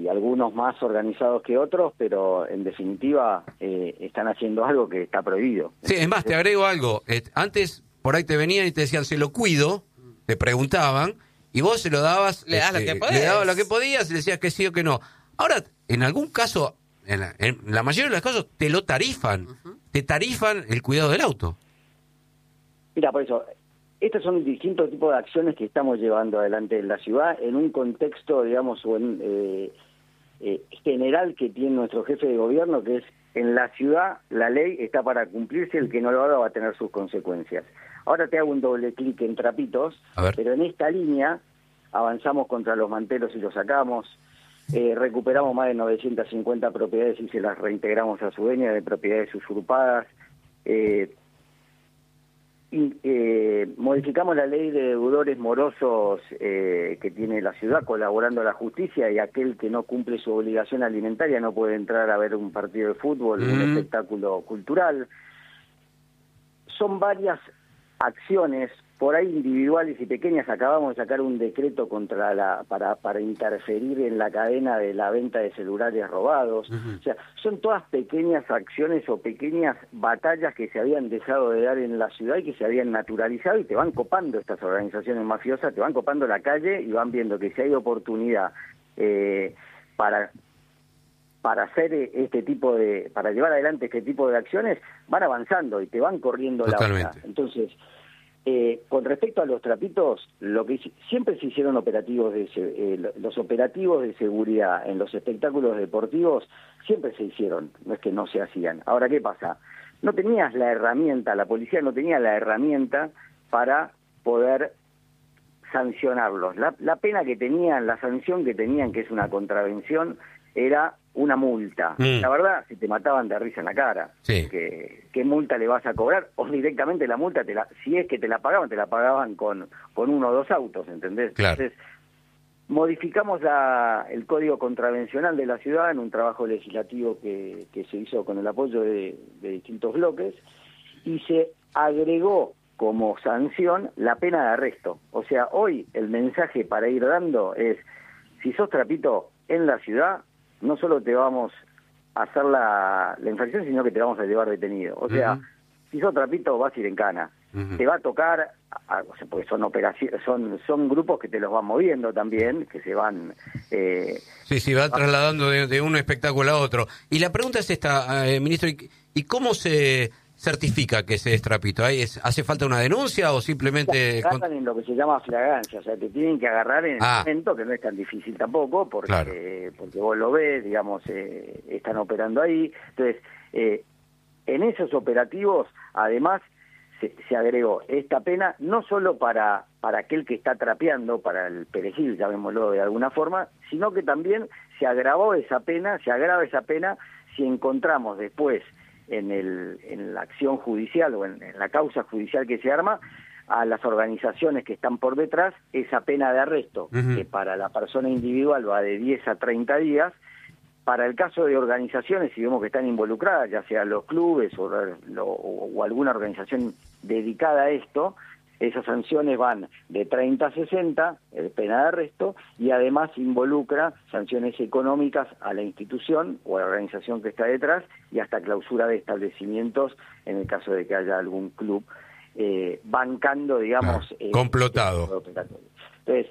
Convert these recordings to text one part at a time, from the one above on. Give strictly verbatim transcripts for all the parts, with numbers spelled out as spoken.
algunos más organizados que otros, pero en definitiva eh, están haciendo algo que está prohibido. Sí, es más, te agrego algo. Eh, antes por ahí te venían y te decían, se lo cuido, te preguntaban, y vos se lo dabas, le das este, lo que podés. le dabas lo que podías y le decías que sí o que no. Ahora, en algún caso, en la, en la mayoría de los casos, te lo tarifan, uh-huh. te tarifan el cuidado del auto. Mira, por eso, estos son distintos tipos de acciones que estamos llevando adelante en la ciudad, en un contexto, digamos, o en, eh, eh, general que tiene nuestro jefe de gobierno, que es, en la ciudad la ley está para cumplirse, el que no lo haga va a tener sus consecuencias. Ahora te hago un doble clic en trapitos, pero en esta línea avanzamos contra los manteros y los sacamos, eh, recuperamos más de novecientas cincuenta propiedades y se las reintegramos a su dueña de propiedades usurpadas, eh, y, eh, modificamos la ley de deudores morosos eh, que tiene la ciudad, colaborando a la justicia, y aquel que no cumple su obligación alimentaria no puede entrar a ver un partido de fútbol, mm. un espectáculo cultural. Son varias acciones, por ahí individuales y pequeñas. Acabamos de sacar un decreto contra la para para interferir en la cadena de la venta de celulares robados. Uh-huh. O sea, son todas pequeñas acciones o pequeñas batallas que se habían dejado de dar en la ciudad y que se habían naturalizado, y te van copando estas organizaciones mafiosas, te van copando la calle y van viendo que si hay oportunidad eh, para para hacer este tipo de, para llevar adelante este tipo de acciones, van avanzando y te van corriendo Totalmente. la hora. Entonces, eh, con respecto a los trapitos, lo que siempre se hicieron operativos de eh, los operativos de seguridad en los espectáculos deportivos siempre se hicieron, no es que no se hacían. Ahora, ¿qué pasa? No tenías la herramienta, la policía no tenía la herramienta para poder sancionarlos. La, la pena que tenían, la sanción que tenían, que es una contravención, era una multa. Mm. La verdad, si te mataban de risa en la cara, sí. que, ¿qué multa le vas a cobrar? O directamente la multa, te la, si es que te la pagaban, te la pagaban con, con uno o dos autos, ¿entendés? Claro. Entonces, modificamos la, el código contravencional de la ciudad en un trabajo legislativo que, que se hizo con el apoyo de, de distintos bloques, y se agregó como sanción la pena de arresto. O sea, hoy el mensaje para ir dando es, si sos trapito en la ciudad, no solo te vamos a hacer la, la infracción, sino que te vamos a llevar detenido. O sea, uh-huh. si sos trapito vas a ir en cana. Uh-huh. Te va a tocar, a, o sea, porque son operaciones, son son grupos que te los van moviendo también, que se van... Eh, sí, sí, va trasladando de, de un espectáculo a otro. Y la pregunta es esta, eh, ministro, ¿y, ¿y cómo se certifica que se es trapito? ¿Hace falta una denuncia o simplemente...? Te agarran en lo que se llama flagrancia, o sea, te tienen que agarrar en ah. el momento, que no es tan difícil tampoco, porque claro. porque vos lo ves, digamos, eh, están operando ahí. Entonces, eh, en esos operativos, además, se, se agregó esta pena, no solo para, para aquel que está trapeando, para el perejil, llamémoslo de alguna forma, sino que también se agravó esa pena, se agrava esa pena si encontramos después en el en la acción judicial o en, en la causa judicial que se arma, a las organizaciones que están por detrás, esa pena de arresto, uh-huh. que para la persona individual va de diez a treinta días, para el caso de organizaciones, si vemos que están involucradas, ya sea los clubes o, lo, o alguna organización dedicada a esto, esas sanciones van de treinta a sesenta, eh, pena de arresto, y además involucra sanciones económicas a la institución o a la organización que está detrás, y hasta clausura de establecimientos en el caso de que haya algún club eh, bancando, digamos... Ah, eh, complotado. Entonces,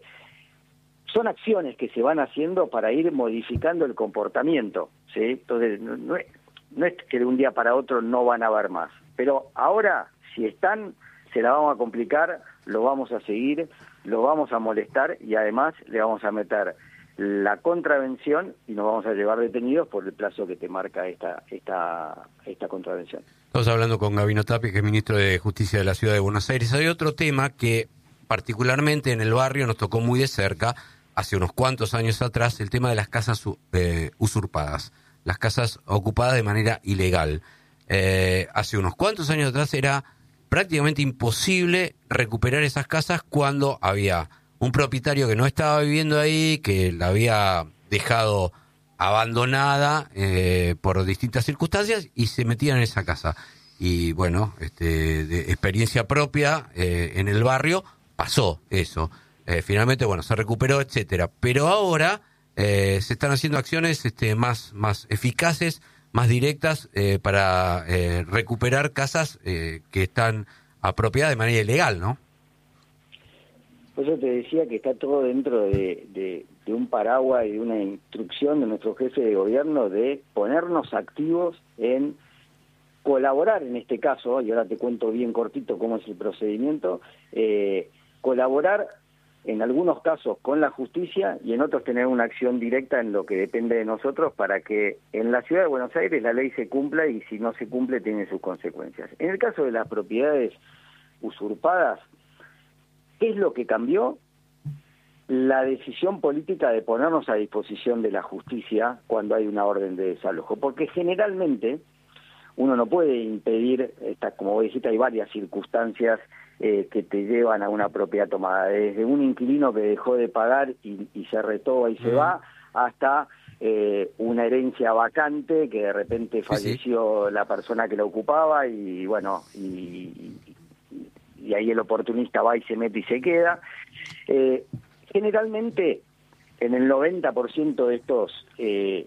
son acciones que se van haciendo para ir modificando el comportamiento, ¿sí? Entonces, no, no, es, no es que de un día para otro no van a haber más, pero ahora, si están... se la vamos a complicar, lo vamos a seguir, lo vamos a molestar, y además le vamos a meter la contravención y nos vamos a llevar detenidos por el plazo que te marca esta esta esta contravención. Estamos hablando con Gabino Tapia, que es ministro de Justicia de la Ciudad de Buenos Aires. Hay otro tema que particularmente en el barrio nos tocó muy de cerca, hace unos cuantos años atrás, el tema de las casas eh, usurpadas, las casas ocupadas de manera ilegal. Eh, hace unos cuantos años atrás era prácticamente imposible recuperar esas casas cuando había un propietario que no estaba viviendo ahí, que la había dejado abandonada eh, por distintas circunstancias, y se metían en esa casa. Y bueno, este, de experiencia propia eh, en el barrio pasó eso. Eh, finalmente, bueno, se recuperó, etcétera. Pero ahora eh, se están haciendo acciones este, más, más eficaces, más directas eh, para eh, recuperar casas eh, que están apropiadas de manera ilegal, ¿no? Por eso te decía que está todo dentro de, de, de un paraguas y de una instrucción de nuestro jefe de gobierno de ponernos activos en colaborar en este caso, y ahora te cuento bien cortito cómo es el procedimiento, eh, colaborar en algunos casos con la justicia y en otros tener una acción directa en lo que depende de nosotros para que en la ciudad de Buenos Aires la ley se cumpla y si no se cumple tiene sus consecuencias. En el caso de las propiedades usurpadas, ¿qué es lo que cambió? La decisión política de ponernos a disposición de la justicia cuando hay una orden de desalojo, porque generalmente uno no puede impedir, esta, como vos dijiste, hay varias circunstancias eh, que te llevan a una propiedad tomada, desde un inquilino que dejó de pagar y, y se retoba y se va, hasta eh, una herencia vacante que de repente falleció sí, sí. la persona que la ocupaba y bueno, y, y, y ahí el oportunista va y se mete y se queda. Eh, generalmente, en el noventa por ciento de estos eh,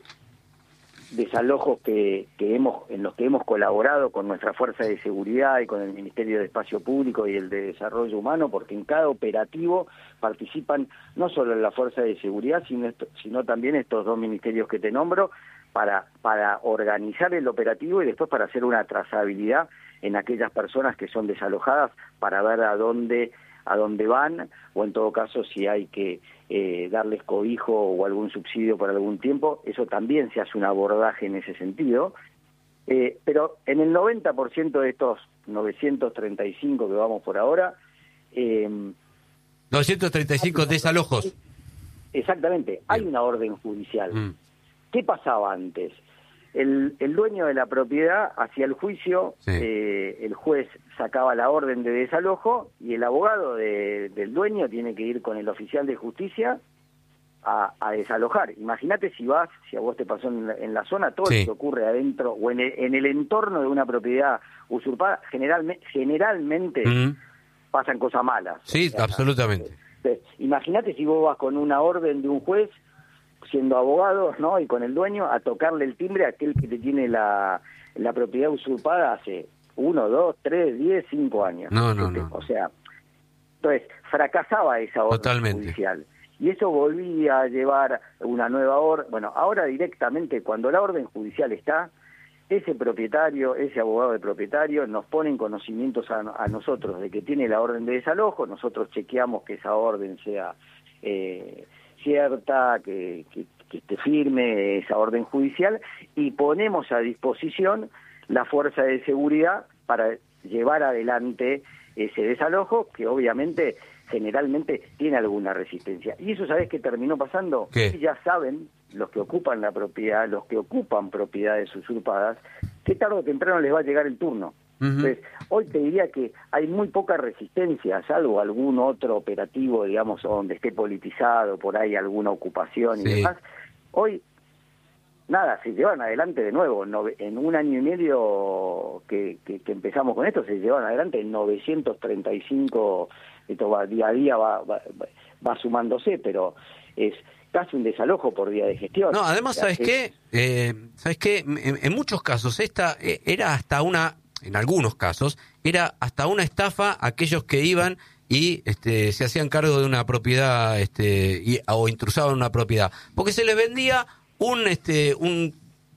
desalojos que, que hemos en los que hemos colaborado con nuestra fuerza de seguridad y con el Ministerio de Espacio Público y el de Desarrollo Humano, porque en cada operativo participan no solo la fuerza de seguridad, sino, esto, sino también estos dos ministerios que te nombro, para, para organizar el operativo y después para hacer una trazabilidad en aquellas personas que son desalojadas para ver a dónde a dónde van, o en todo caso si hay que eh, darles cobijo o algún subsidio por algún tiempo, eso también se hace un abordaje en ese sentido, eh, pero en el noventa por ciento de estos novecientos treinta y cinco que vamos por ahora... Eh, novecientos treinta y cinco desalojos. Exactamente, bien. Hay una orden judicial. Mm. ¿Qué pasaba antes? El, el dueño de la propiedad hacía el juicio, sí. eh, el juez sacaba la orden de desalojo y el abogado de, del dueño tiene que ir con el oficial de justicia a, a desalojar. Imagínate si vas, si a vos te pasó en la, en la zona, todo sí. lo que ocurre adentro o en el, en el entorno de una propiedad usurpada, generalmente, generalmente mm. pasan cosas malas. Sí, o sea, absolutamente. Eh, imagínate si vos vas con una orden de un juez siendo abogado, ¿no? Y con el dueño a tocarle el timbre a aquel que te tiene la, la propiedad usurpada hace uno, dos, tres, diez, cinco años. No, no, no. O sea, entonces fracasaba esa orden Totalmente. judicial. Y eso volvía a llevar una nueva orden. Bueno, ahora directamente, cuando la orden judicial está, ese propietario, ese abogado de propietario, nos pone en conocimientos a, a nosotros de que tiene la orden de desalojo, nosotros chequeamos que esa orden sea... Eh, cierta, que, que, que esté firme esa orden judicial y ponemos a disposición la fuerza de seguridad para llevar adelante ese desalojo que obviamente generalmente tiene alguna resistencia. Y eso, ¿sabés qué terminó pasando? ¿Qué? Ya saben, los que ocupan la propiedad, los que ocupan propiedades usurpadas, que tarde o temprano les va a llegar el turno. Entonces, hoy te diría que hay muy poca resistencia, salvo algún otro operativo, digamos, donde esté politizado, por ahí alguna ocupación y sí. demás. Hoy, nada, se llevan adelante de nuevo. No, en un año y medio que, que, que empezamos con esto, se llevan adelante novecientos treinta y cinco, esto va día a día, va, va, va sumándose, pero es casi un desalojo por día de gestión. No, además, ¿sabes es... qué? Eh, ¿Sabes qué? En, en muchos casos esta eh, era hasta una... en algunos casos, era hasta una estafa a aquellos que iban y este, se hacían cargo de una propiedad este, y, o intrusaban una propiedad. Porque se les vendía un este un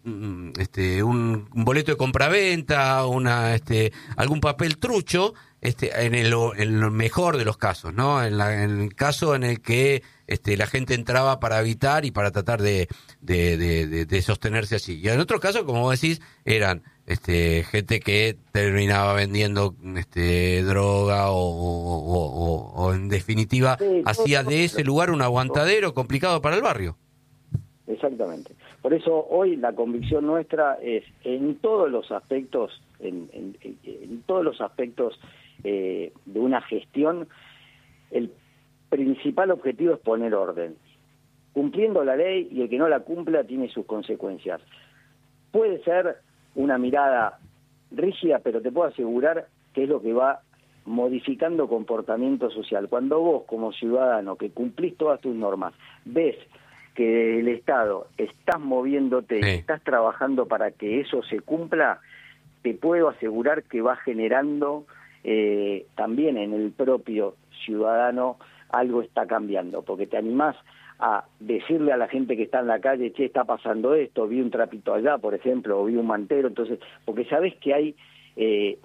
este un boleto de compraventa, una este algún papel trucho, este en el, en el mejor de los casos, ¿no? En, la, en el caso en el que este la gente entraba para evitar y para tratar de de, de, de, de sostenerse así. Y en otro caso, como vos decís, eran este gente que terminaba vendiendo este droga o, o, o, o en definitiva sí, hacía de ese lugar un aguantadero complicado para el barrio. Exactamente. Por eso hoy la convicción nuestra es en todos los aspectos, en, en, en todos los aspectos eh, de una gestión, el principal objetivo es poner orden, cumpliendo la ley, y el que no la cumpla tiene sus consecuencias. Puede ser una mirada rígida, pero te puedo asegurar que es lo que va modificando comportamiento social. Cuando vos, como ciudadano, que cumplís todas tus normas, ves que el Estado estás moviéndote, sí. estás trabajando para que eso se cumpla, te puedo asegurar que va generando eh, también en el propio ciudadano algo está cambiando, porque te animás a decirle a la gente que está en la calle, che, está pasando esto, vi un trapito allá, por ejemplo, o vi un mantero, entonces, porque sabes que hay eh,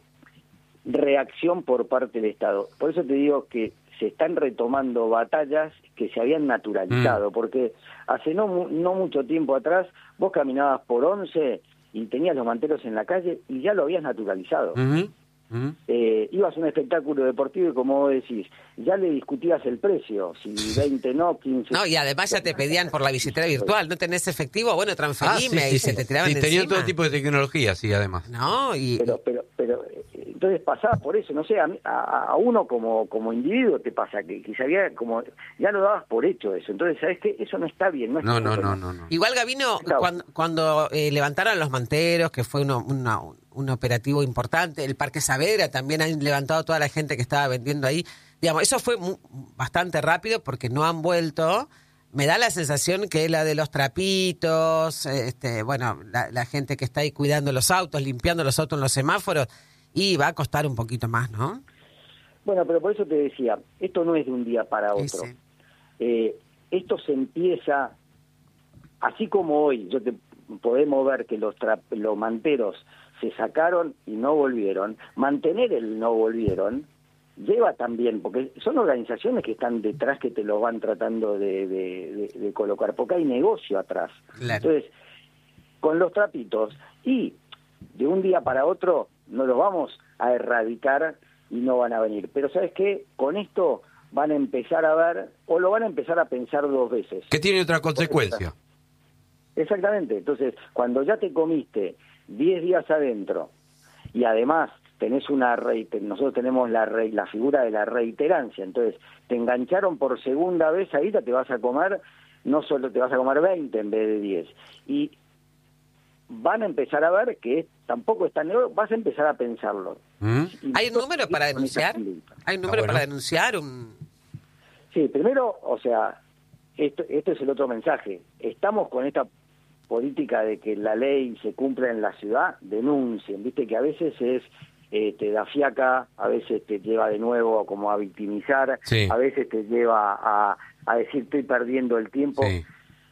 reacción por parte del Estado. Por eso te digo que se están retomando batallas que se habían naturalizado, mm. porque hace no, no mucho tiempo atrás vos caminabas por Once y tenías los manteros en la calle y ya lo habías naturalizado. Uh-huh. Uh-huh. Eh, ibas a un espectáculo deportivo y como vos decís, ya le discutías el precio, si veinte no, quince... No, y además ya te pedían por la billetera virtual, ¿no tenés efectivo? Bueno, transferime, ah, sí, sí, y se sí. te tiraban sí, encima. Tenían todo tipo de tecnología, sí, además. No, y... Pero, pero, pero, entonces pasaba por eso, no sé, a, a, a uno como como individuo te pasa que, que sabía como, ya lo dabas por hecho eso, entonces, ¿sabes qué? Eso no está bien. No, no, está no, bien. no, no, no. Igual, Gabino, cuando, cuando eh, levantaron los manteros, que fue uno, una, un operativo importante, el Parque Saavedra también han levantado toda la gente que estaba vendiendo ahí, digamos, eso fue muy, bastante rápido porque no han vuelto. Me da la sensación que la de los trapitos, este, bueno, la, la gente que está ahí cuidando los autos, limpiando los autos en los semáforos, y va a costar un poquito más, ¿no? Bueno, pero por eso te decía, esto no es de un día para otro. Sí, sí. Eh, esto se empieza, así como hoy, yo te podemos ver que los, tra- los manteros se sacaron y no volvieron, mantener el no volvieron lleva también, porque son organizaciones que están detrás que te lo van tratando de, de, de, de colocar, porque hay negocio atrás. Claro. Entonces, con los trapitos, y de un día para otro no los vamos a erradicar y no van a venir. Pero ¿sabes qué? Con esto van a empezar a ver, o lo van a empezar a pensar dos veces. ¿Qué tiene otra consecuencia? Exactamente. Entonces, cuando ya te comiste diez días adentro, y además tenés una reiter- nosotros tenemos la re- la figura de la reiterancia, entonces te engancharon por segunda vez, ahí ya te vas a comer, no solo te vas a comer veinte en vez de diez. Y van a empezar a ver que tampoco es tan negro, vas a empezar a pensarlo. ¿Mm? ¿Hay un número para denunciar? ¿Hay un número ah, bueno. para denunciar? Un... Sí, primero, o sea, esto, esto es el otro mensaje. Estamos con esta política de que la ley se cumpla en la ciudad, denuncien. Viste que a veces es eh, te da fiaca, a veces te lleva de nuevo como a victimizar, sí. a veces te lleva a, a decir estoy perdiendo el tiempo. Sí.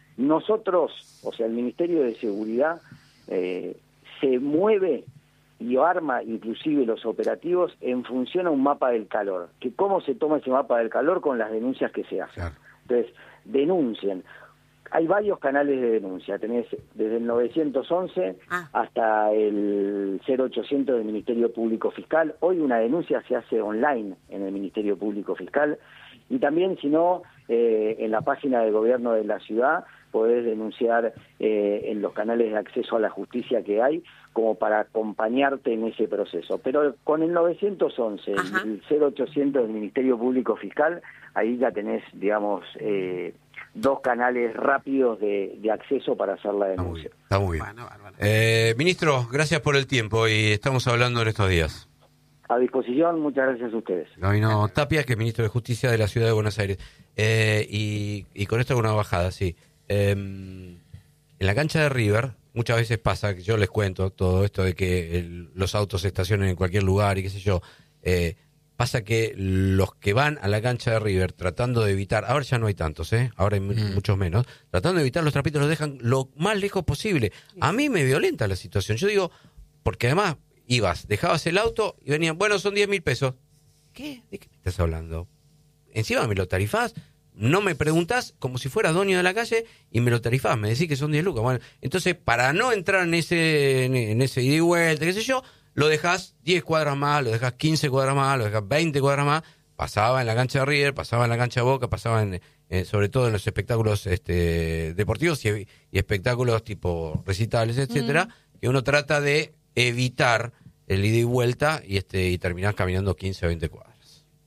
Nosotros, o sea, el Ministerio de Seguridad eh, se mueve y arma inclusive los operativos en función a un mapa del calor. Que cómo se toma ese mapa del calor con las denuncias que se hacen. Claro. Entonces, denuncien. Hay varios canales de denuncia. Tenés desde el novecientos once ah. hasta el cero ochocientos del Ministerio Público Fiscal. Hoy una denuncia se hace online en el Ministerio Público Fiscal. Y también, si no, eh, en la página del gobierno de la ciudad podés denunciar eh, en los canales de acceso a la justicia que hay, como para acompañarte en ese proceso. Pero con el novecientos once, Ajá. el cero ochocientos del Ministerio Público Fiscal, ahí ya tenés, digamos, eh, dos canales rápidos de, de acceso para hacer la denuncia. Está muy bien. Está muy bien. Bueno, bueno. Eh, ministro, gracias por el tiempo y estamos hablando en estos días. A disposición, muchas gracias a ustedes. Gabino Tapia, que es ministro de Justicia de la Ciudad de Buenos Aires. Eh, y, y con esto una bajada, sí. Eh, en la cancha de River, muchas veces pasa, que yo les cuento todo esto de que el, los autos se estacionen en cualquier lugar y qué sé yo, eh, pasa que los que van a la cancha de River tratando de evitar, ahora ya no hay tantos, ¿eh? Ahora hay mm. muchos menos, tratando de evitar los trapitos los dejan lo más lejos posible. A mí me violenta la situación, yo digo, porque además ibas, dejabas el auto y venían, bueno, son diez mil pesos. ¿Qué? ¿De qué me estás hablando? Encima me lo tarifás, no me preguntás como si fueras dueño de la calle y me lo tarifás, me decís que son diez lucas. Bueno, entonces, para no entrar en ese en, en ese ida y vuelta, qué sé yo, lo dejás diez cuadras más, lo dejás quince cuadras más, lo dejás veinte cuadras más. Pasaba en la cancha de River, pasaba en la cancha de Boca, pasaba en, eh, sobre todo en los espectáculos este, deportivos y, y espectáculos tipo recitales, etcétera, mm. que uno trata de evitar el ida y vuelta y este y terminar caminando quince o veinte cuadras.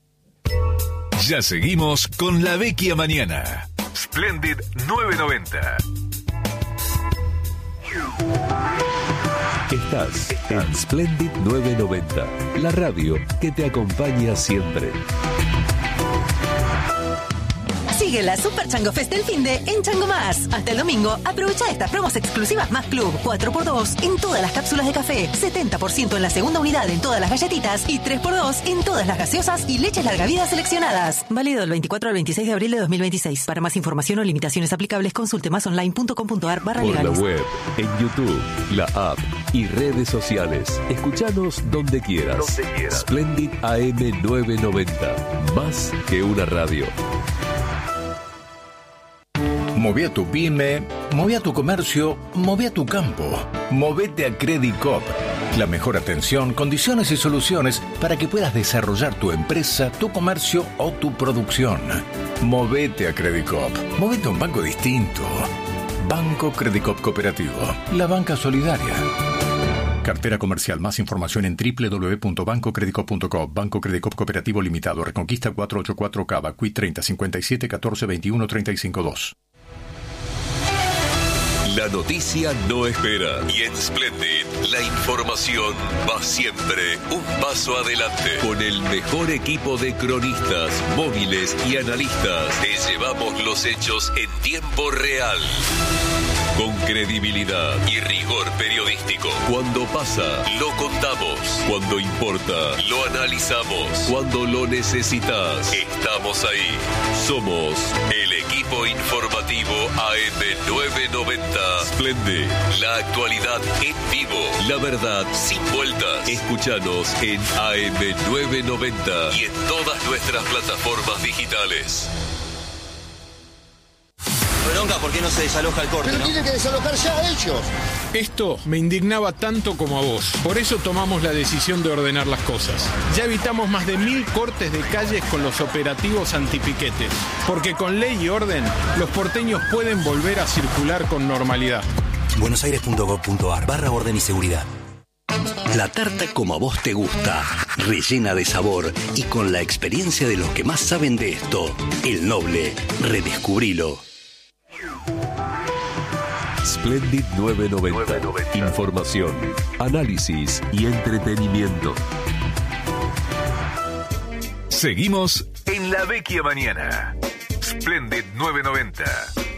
Ya seguimos con La Vecchia Mañana. Splendid novecientos noventa. Estás en Splendid novecientos noventa, la radio que te acompaña siempre. Sigue la Super Chango Fest del finde en Chango Más. Hasta el domingo, aprovecha estas promos exclusivas Más Club. cuatro por dos en todas las cápsulas de café, setenta por ciento en la segunda unidad en todas las galletitas y tres por dos en todas las gaseosas y leches larga vida seleccionadas. Válido del veinticuatro al veintiséis de abril de dos mil veintiséis. Para más información o limitaciones aplicables, consulte masonline punto com punto a r barra Por legales. la web, en YouTube, la app y redes sociales. Escuchanos donde quieras. Donde quieras. Splendid A M novecientos noventa. Más que una radio. Moví a tu pyme, moví a tu comercio, moví a tu campo. Movete a Credicop. La mejor atención, condiciones y soluciones para que puedas desarrollar tu empresa, tu comercio o tu producción. Movete a Credicop. Movete a un banco distinto. Banco Credicop Cooperativo. La banca solidaria. Cartera comercial. Más información en doble u doble u doble u punto banco credicop punto com. Banco Credicop Cooperativo Limitado. Reconquista cuatrocientos ochenta y cuatro Cava. Q I treinta cincuenta y siete catorce veintiuno treinta y cinco dos. La noticia no espera y en Splendid la información va siempre un paso adelante. Con el mejor equipo de cronistas, móviles y analistas, te llevamos los hechos en tiempo real. Con credibilidad y rigor periodístico. Cuando pasa, lo contamos. Cuando importa, lo analizamos. Cuando lo necesitas, estamos ahí. Somos el equipo informativo A M novecientos noventa. Splendid, la actualidad en vivo. La verdad sin vueltas. Escúchanos en A M novecientos noventa y en todas nuestras plataformas digitales. Bronca, ¿por qué no se desaloja el corte? Pero ¿no? tienen que desalojar ya ellos. Esto me indignaba tanto como a vos. Por eso tomamos la decisión de ordenar las cosas. Ya evitamos más de mil cortes de calles con los operativos antipiquetes. Porque con ley y orden, los porteños pueden volver a circular con normalidad. buenosaires punto gov punto a r barra orden y seguridad. La tarta como a vos te gusta, rellena de sabor y con la experiencia de los que más saben de esto. El Noble, redescubrilo. Splendid novecientos noventa. Información, análisis y entretenimiento. Seguimos en La Vecchia Mañana. Splendid novecientos noventa.